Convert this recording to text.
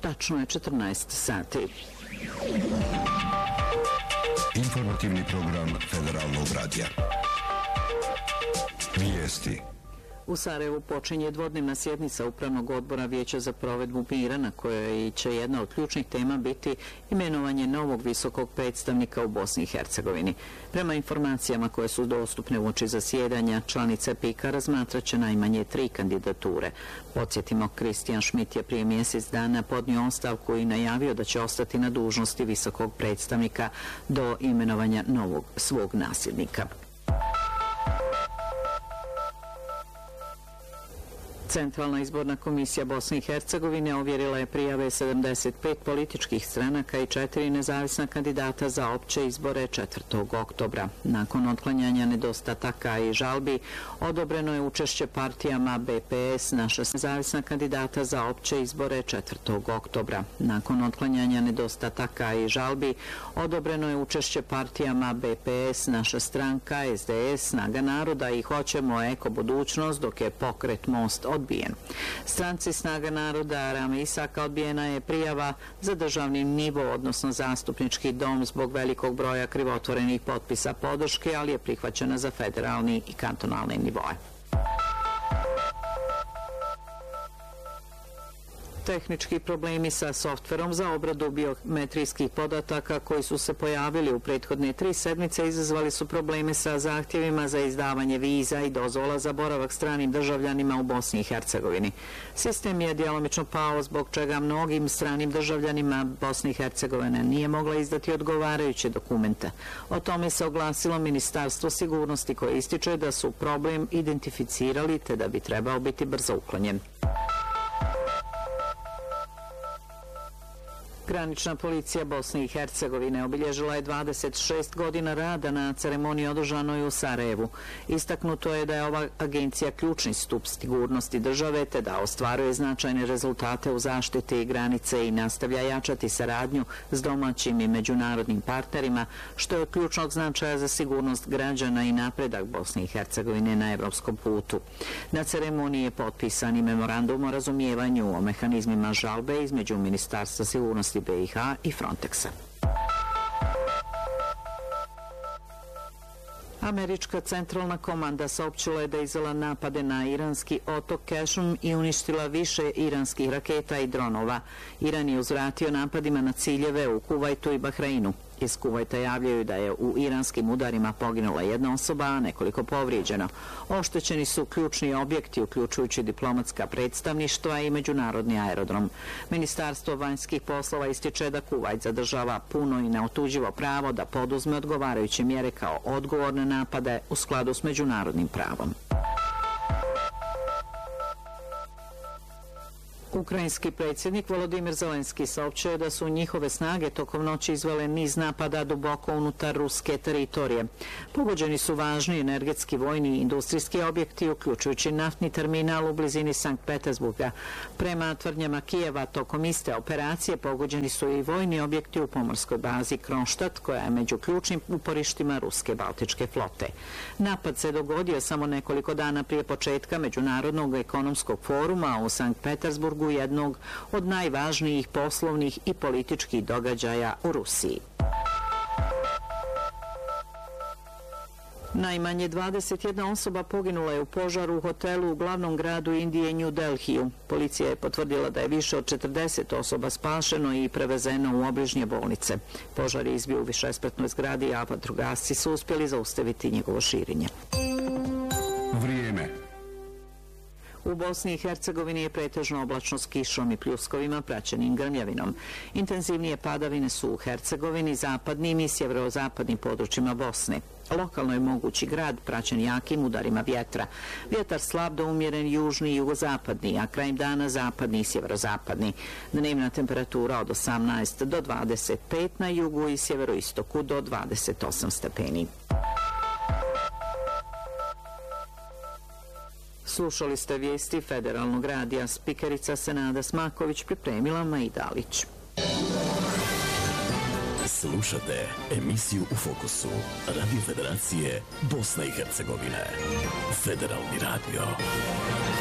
Tačno je 14 sati. Informativni program Federalnog radija. Vijesti. U Sarajevu počinje dvodnevna sjednica Upravnog odbora Vijeća za provedbu mira, na kojoj će jedna od ključnih tema biti imenovanje novog visokog predstavnika u Bosni i Hercegovini. Prema informacijama koje su dostupne uoči zasjedanja, članice PIK-a razmatraće najmanje 3 kandidature. Podsjetimo, Kristijan Šmit je prije mjesec dana podnio ostavku i najavio da će ostati na dužnosti visokog predstavnika do imenovanja novog svog nasljednika. Centralna izborna komisija Bosne i Hercegovine ovjerila je prijave 75 političkih stranaka i 4 nezavisna kandidata za opće izbore 4. oktobra. Nakon otklanjanja nedostataka i žalbi, odobreno je učešće partijama BPS, naša nezavisna kandidata za opće izbore 4. oktobra. Nakon otklanjanja nedostataka i žalbi, odobreno je učešće partijama BPS, naša stranka, SDS, Snaga naroda i Hoćemo, Eko budućnost, dok je pokret Most odbijen. Stranci Snaga naroda Rame Isaka odbijena je prijava za državni nivo, odnosno zastupnički dom, zbog velikog broja krivotvorenih potpisa podrške, ali je prihvaćena za federalni i kantonalne nivoe. Tehnički problemi sa softverom za obradu biometrijskih podataka koji su se pojavili u prethodne 3 sedmice izazvali su probleme sa zahtjevima za izdavanje viza i dozvola za boravak stranim državljanima u Bosni i Hercegovini. Sistem je djelomično pao, zbog čega mnogim stranim državljanima Bosne i Hercegovine nije mogla izdati odgovarajuće dokumente. O tome se oglasilo Ministarstvo sigurnosti, koje ističe da su problem identificirali te da bi trebao biti brzo uklonjen. Granična policija Bosne i Hercegovine obilježila je 26 godina rada na ceremoniji održanoj u Sarajevu. Istaknuto je da je ova agencija ključni stup sigurnosti države te da ostvaruje značajne rezultate u zaštiti granice i nastavlja jačati saradnju s domaćim i međunarodnim partnerima, što je od ključnog značaja za sigurnost građana i napredak Bosne i Hercegovine na evropskom putu. Na ceremoniji je potpisan i memorandum o razumijevanju o mehanizmima žalbe između Ministarstva sigurnosti BiH i Frontexa. Američka centralna komanda saopćila je da je izvela napade na iranski otok Kešum i uništila više iranskih raketa i dronova. Iran je uzvratio napadima na ciljeve u Kuvajtu i Bahreinu. Iz Kuvajta javljaju da je u iranskim udarima poginula jedna osoba, a nekoliko povrijeđeno. Oštećeni su ključni objekti, uključujući diplomatska predstavništva i međunarodni aerodrom. Ministarstvo vanjskih poslova ističe da Kuvajt zadržava puno i neotuđivo pravo da poduzme odgovarajuće mjere kao odgovor na napade u skladu s međunarodnim pravom. Ukrajinski predsjednik Volodimir Zelenski saopćio da su njihove snage tokom noći izvele niz napada duboko unutar ruske teritorije. Pogođeni su važni energetski, vojni i industrijski objekti, uključujući naftni terminal u blizini Sankt Petersburga. Prema tvrdnjama Kijeva, tokom iste operacije pogođeni su i vojni objekti u pomorskoj bazi Kronštat, koja je među ključnim uporištima ruske baltičke flote. Napad se dogodio samo nekoliko dana prije početka Međunarodnog ekonomskog foruma u Sankt Petersburgu, jednog od najvažnijih poslovnih i političkih događaja u Rusiji. Najmanje 21 osoba poginula je u požaru u hotelu u glavnom gradu Indije, New Delhiju. Policija je potvrdila da je više od 40 osoba spašeno i prevezeno u obližnje bolnice. Požar je izbio u višespratnoj zgradi, a vatrogasci su uspjeli zaustaviti njegovo širenje. Vrijeme. U Bosni i Hercegovini je pretežno oblačno s kišom i pljuskovima praćenim grmljavinom. Intenzivnije padavine su u Hercegovini, zapadnim i sjeverozapadnim područjima Bosne. Lokalno je mogući grad praćen jakim udarima vjetra. Vjetar slab do umjeren južni i jugozapadni, a krajem dana zapadni i sjeverozapadni. Dnevna temperatura od 18 do 25, na jugu i sjeveroistoku do 28 stepeni. Slušali ste vijesti Federalnog radija. Spikerica Senada Smaković, pripremila Maida Alić. Slušate emisiju U fokusu Radio Federacije Bosne i Hercegovine. Federalni radio.